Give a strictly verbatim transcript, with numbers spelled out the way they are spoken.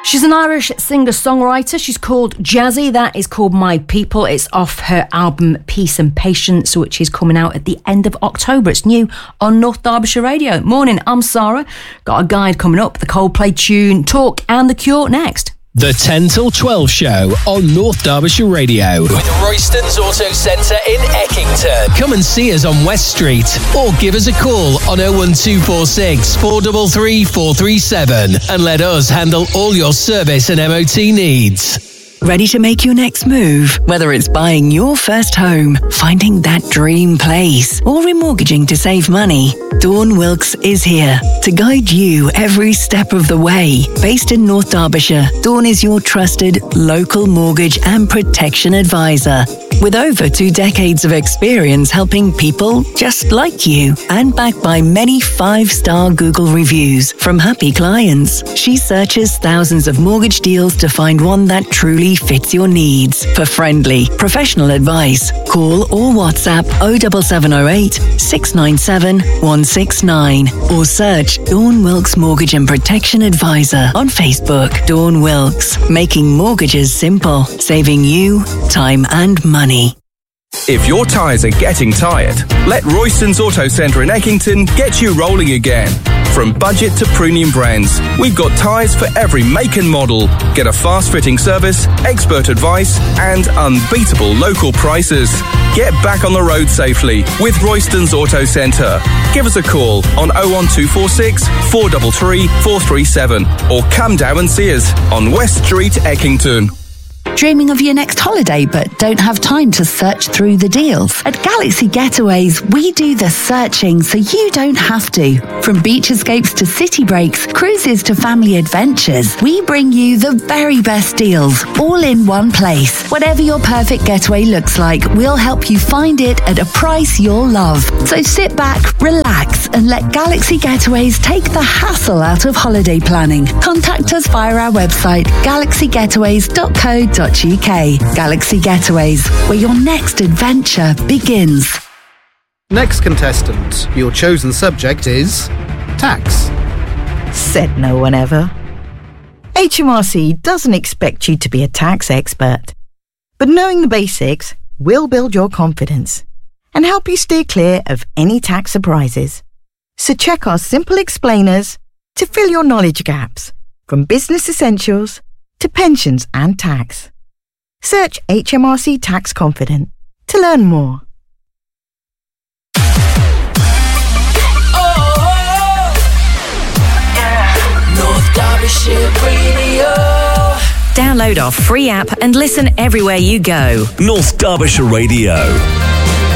She's an Irish singer-songwriter. She's called Jazzy. That is called My People. It's off her album Peace and Patience, which is coming out at the end of October. It's new on North Derbyshire Radio. Morning, I'm Sarah. Got a guide coming up, the Coldplay tune, Talk and The Cure next. The ten till twelve show on North Derbyshire Radio. With Royston's Auto Centre in Eckington. Come and see us on West Street or give us a call on oh one two four six, four three three, four three seven and let us handle all your service and M O T needs. Ready to make your next move? Whether it's buying your first home, finding that dream place, or remortgaging to save money, Dawn Wilkes is here to guide you every step of the way. Based in North Derbyshire, Dawn is your trusted local mortgage and protection advisor. With over two decades of experience helping people just like you, and backed by many five-star Google reviews from happy clients, she searches thousands of mortgage deals to find one that truly fits your needs. For friendly, professional advice, call or WhatsApp oh seven seven oh eight, six nine seven, one six nine or search Dawn Wilkes Mortgage and Protection Advisor on Facebook. Dawn Wilkes, making mortgages simple, saving you time and money. If your tyres are getting tired, let Royston's Auto Centre in Eckington get you rolling again. From budget to premium brands, we've got tyres for every make and model. Get a fast-fitting service, expert advice and unbeatable local prices. Get back on the road safely with Royston's Auto Centre. Give us a call on oh one two four six, four three three, four three seven or come down and see us on West Street, Eckington. Dreaming of your next holiday but don't have time to search through the deals? At Galaxy Getaways, we do the searching so you don't have to. From beach escapes to city breaks, cruises to family adventures, we bring you the very best deals, all in one place. Whatever your perfect getaway looks like, we'll help you find it at a price you'll love. So sit back, relax, and let Galaxy Getaways take the hassle out of holiday planning. Contact us via our website, galaxy getaways dot co dot uk. Galaxy Getaways, where your next adventure begins. Next contestant, your chosen subject is tax. Said no one ever. H M R C doesn't expect you to be a tax expert, but knowing the basics will build your confidence and help you steer clear of any tax surprises. So check our simple explainers to fill your knowledge gaps, from business essentials to pensions and tax. Search H M R C Tax Confident to learn more. Oh, yeah. North Derbyshire Radio. Download our free app and listen everywhere you go. North Derbyshire Radio.